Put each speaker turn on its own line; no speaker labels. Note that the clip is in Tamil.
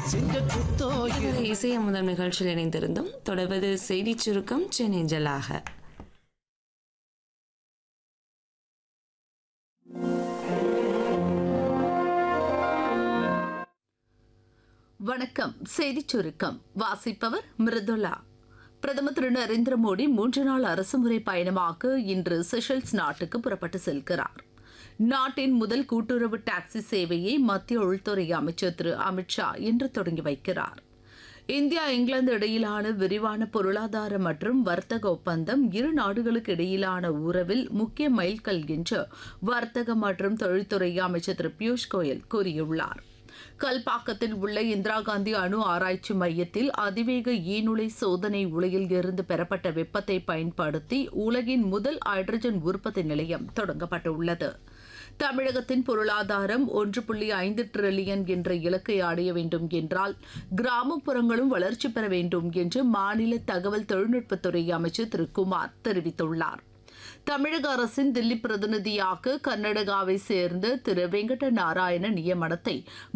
செஞ்ச குத்தோ
இசைய முதல் நிகழ்ச்சியில் இணைந்திருந்தும் தொடர்வது செய்தி சுருக்கம் சென்னைஞ்சலாக.
வணக்கம். செய்திச் சுருக்கம் வாசிப்பவர் மிருதுலா. பிரதமர் திரு நரேந்திர மோடி 3 நாள் அரசுமுறை பயணமாக இன்று செஷல்ஸ் நாட்டுக்கு புறப்பட்டு செல்கிறார். நாட்டின் முதல் கூட்டுறவு டாக்ஸி சேவையை மத்திய உள்துறை அமைச்சர் திரு அமித்ஷா இன்று தொடங்கி வைக்கிறார். இந்தியா இங்கிலாந்து இடையிலான விரிவான பொருளாதார மற்றும் வர்த்தக ஒப்பந்தம் இரு நாடுகளுக்கு இடையிலான உறவில் முக்கிய மைல்கல் என்று வர்த்தக மற்றும் தொழில்துறை அமைச்சர் திரு பியூஷ் கோயல் கூறியுள்ளார். கல்பாக்கத்தில் உள்ள இந்திரா காந்தி அணு ஆராய்ச்சி மையத்தில் அதிவேக ஈநுழை சோதனை உலையில் இருந்து பெறப்பட்ட வெப்பத்தை பயன்படுத்தி உலகின் முதல் ஹைட்ரஜன் உற்பத்தி நிலையம் தொடங்கப்பட்டுள்ளது. தமிழகத்தின் பொருளாதாரம் 1.5 டிரில்லியன் என்ற இலக்கை அடைய வேண்டும் என்றால் கிராமப்புறங்களும் வளர்ச்சி பெற வேண்டும் என்று மாநில தகவல் தொழில்நுட்பத்துறை அமைச்சர் திரு குமார் தெரிவித்துள்ளார். தமிழக அரசின் தில்லி பிரதிநிதியாக கர்நாடகாவை சேர்ந்த திரு வெங்கட நாராயண நியமனத்தை